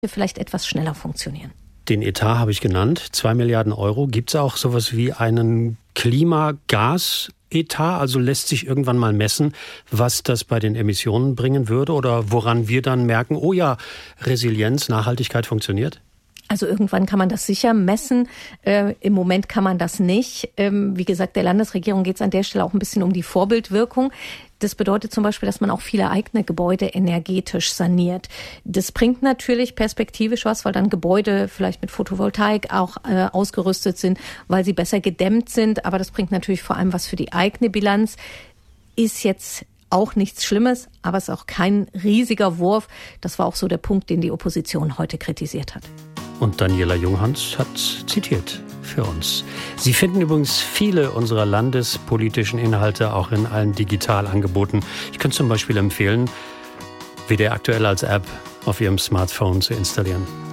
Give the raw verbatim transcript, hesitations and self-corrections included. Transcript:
vielleicht etwas schneller funktionieren. Den Etat habe ich genannt, zwei Milliarden Euro. Gibt es auch sowas wie einen Klimagas-Etat? Also lässt sich irgendwann mal messen, was das bei den Emissionen bringen würde? Oder woran wir dann merken, oh ja, Resilienz, Nachhaltigkeit funktioniert? Also irgendwann kann man das sicher messen. Äh, Im Moment kann man das nicht. Ähm, wie gesagt, der Landesregierung geht es an der Stelle auch ein bisschen um die Vorbildwirkung. Das bedeutet zum Beispiel, dass man auch viele eigene Gebäude energetisch saniert. Das bringt natürlich perspektivisch was, weil dann Gebäude vielleicht mit Photovoltaik auch äh, ausgerüstet sind, weil sie besser gedämmt sind. Aber das bringt natürlich vor allem was für die eigene Bilanz. Ist jetzt auch nichts Schlimmes, aber es ist auch kein riesiger Wurf. Das war auch so der Punkt, den die Opposition heute kritisiert hat. Und Daniela Junghans hat zitiert für uns. Sie finden übrigens viele unserer landespolitischen Inhalte auch in allen Digitalangeboten. Ich könnte zum Beispiel empfehlen, W D R aktuell als App auf Ihrem Smartphone zu installieren.